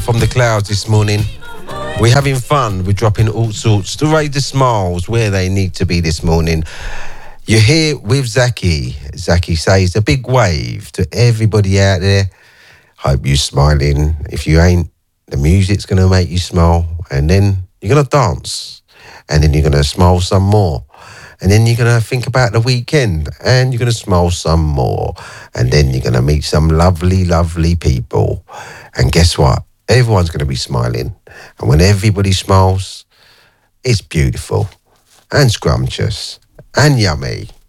from the clouds this morning. We're having fun. We're dropping all sorts to raise the smiles where they need to be this morning. You're here with Zaki. Zaki says a big wave to everybody out there. Hope you're smiling. If you ain't, the music's going to make you smile. And then you're going to dance. And then you're going to smile some more. And then you're going to think about the weekend. And you're going to smile some more. And then you're going to meet some lovely, lovely people. And guess what? Everyone's going to be smiling. And when everybody smiles, it's beautiful and scrumptious and yummy.